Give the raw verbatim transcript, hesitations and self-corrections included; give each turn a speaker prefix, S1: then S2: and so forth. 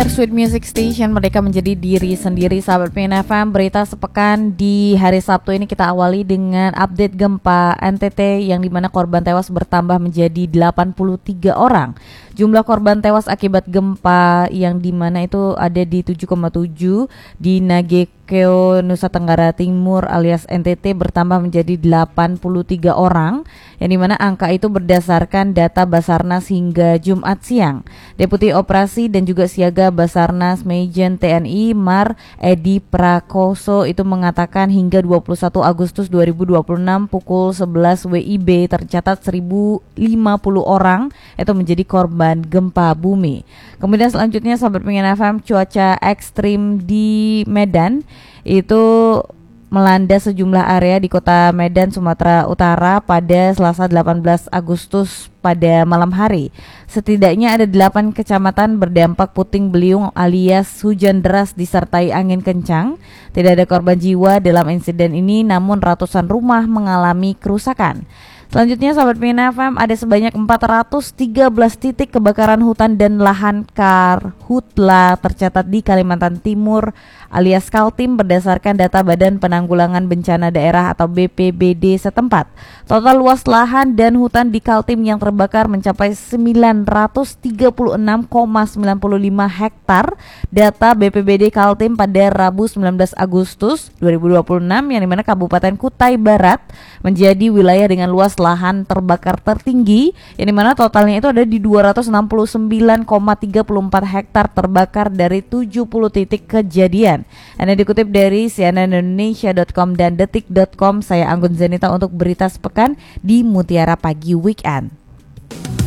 S1: Sweet Music Station, mereka menjadi diri sendiri. Sahabat P I N F M, berita sepekan di hari Sabtu ini kita awali dengan update gempa N T T yang dimana korban tewas bertambah menjadi delapan puluh tiga orang. Jumlah korban tewas akibat gempa yang dimana itu ada di tujuh koma tujuh di Nagekeo, Nusa Tenggara Timur alias N T T bertambah menjadi delapan puluh tiga orang, yang dimana angka itu berdasarkan data Basarnas hingga Jumat siang. Deputi Operasi dan juga Siaga Basarnas Majen T N I Mar Edi Prakoso itu mengatakan hingga dua puluh satu Agustus dua ribu dua puluh enam pukul sebelas W I B tercatat seribu lima puluh orang itu menjadi korban gempa bumi. Kemudian selanjutnya sahabat P I N F M, cuaca ekstrim di Medan itu melanda sejumlah area di kota Medan, Sumatera Utara pada Selasa delapan belas Agustus pada malam hari. Setidaknya ada delapan kecamatan berdampak puting beliung alias hujan deras disertai angin kencang. Tidak ada korban jiwa dalam insiden ini, namun ratusan rumah mengalami kerusakan. Selanjutnya sahabat P I N F M, ada sebanyak empat ratus tiga belas titik kebakaran hutan dan lahan karhutla tercatat di Kalimantan Timur alias Kaltim berdasarkan data Badan Penanggulangan Bencana Daerah atau B P B D setempat. Total luas lahan dan hutan di Kaltim yang terbakar mencapai sembilan ratus tiga puluh enam koma sembilan lima hektar. Data B P B D Kaltim pada Rabu sembilan belas Agustus dua ribu dua puluh enam, yang dimana Kabupaten Kutai Barat menjadi wilayah dengan luas lahan terbakar tertinggi, yang dimana totalnya itu ada di dua ratus enam puluh sembilan koma tiga empat hektar terbakar dari tujuh puluh titik kejadian. Anda dikutip dari C N N Indonesia dot com dan detik dot com. Saya Anggun Zenita untuk berita sepekan di Mutiara Pagi Weekend.